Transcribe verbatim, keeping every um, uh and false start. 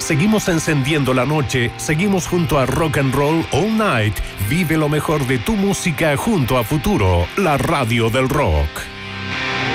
Seguimos encendiendo la noche, seguimos junto a Rock and Roll All Night. Vive lo mejor de tu música junto a Futuro, la radio del rock.